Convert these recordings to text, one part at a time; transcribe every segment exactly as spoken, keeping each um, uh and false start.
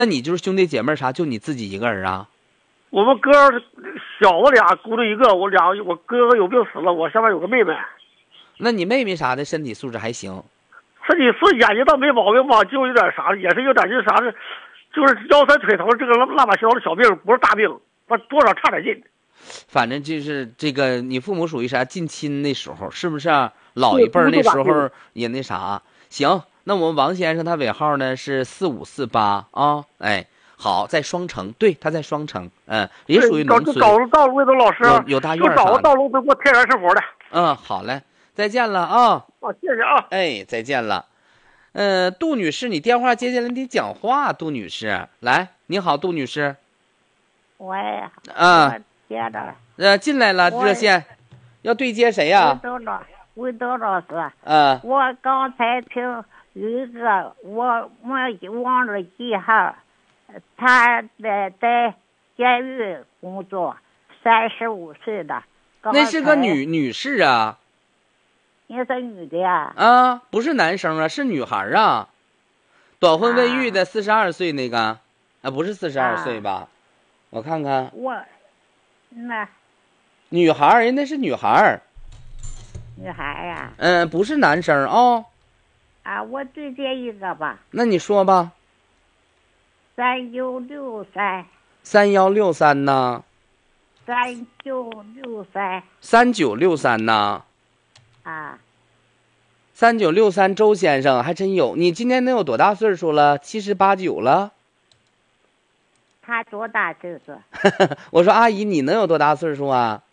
那你就是兄弟姐妹啥，就你自己一个人啊？ 我们哥小子俩，姑娘一个，我俩我哥哥有病死了，我下面有个妹妹。 那你妹妹啥的身体素质还行？ 身体素质眼睛倒没毛病吧，就有点啥，也是有点就是啥是，就是腰酸腿疼这个乱八七糟的小病，不是大病，把多少差点劲。 反正就是这个，你父母属于啥近亲那时候，是不是、啊？老一辈儿那时候也那啥。行，那我们王先生他尾号呢是四五四八啊，哎。好，在双城，对，他在双城，嗯，也属于农村。 找个道路卫东老师， 有有大院， 就找个道路能过天然生活的。 嗯，好嘞，再见了啊！ 啊，谢谢啊！ 哎，再见了。呃，杜女士，你电话接进来，你讲话，杜女士，来，你好，杜女士。 喂。 啊。 接着。 呃，进来了，热线，要对接谁呀？ 魏东老，魏东老师。 嗯。 我刚才听有一个，我我忘了记号。他在在监狱工作，三十五岁的。 那是个女女士啊。 你是女的呀？ 啊，不是男生啊，是女孩啊。短婚未育的，四十二岁那个，啊，不是四十二岁吧？啊、我看看。 我，那。 女孩，人那是女孩。 女孩呀、啊？ 嗯，不是男生啊、哦。 啊，我对接一个吧。 那你说吧。 三九六三， 三幺六三呢？ 三九六三， 三九六三呢？ 啊， 三九六三，周先生还真有。你今年能有多大岁数了？七十八九了？ 他多大岁数？ 我说阿姨，你能有多大岁数啊？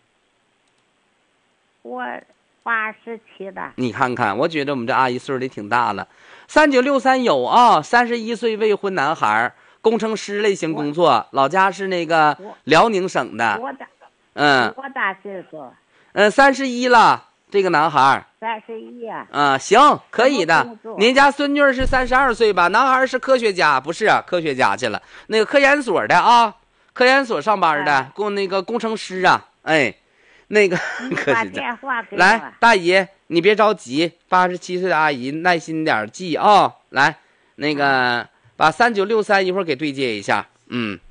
我八十七了。 你看看，我觉得我们这阿姨岁数得挺大了。三九六三有啊，三十一岁未婚男孩。工程师类型工作，老家是那个辽宁省的。 多大？ 嗯。 多大岁数？ 嗯，三十一了，这个男孩。 三十一啊。 啊，行，可以的。您家孙女是三十二岁吧？男孩是科学家，不是、啊、科学家去了，那个科研所的啊，科研所上班的， 哎、 工那个工程师啊，哎，那个科学家。 来，大姨，你别着急，八十七岁的阿姨耐心点记啊。来，那个。啊把三九六三一会儿给对接一下，嗯，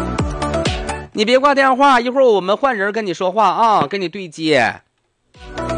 你别挂电话，一会儿我们换人跟你说话啊，跟你对接。